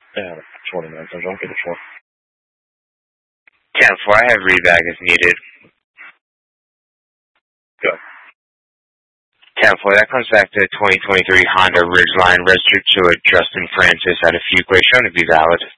Yeah, 20 minutes. I don't get a 10-4, I have rebag as needed. Go. 10-4, that comes back to 2023 Honda Ridgeline registered to a Justin Francis at a Fuquay, shown to be valid.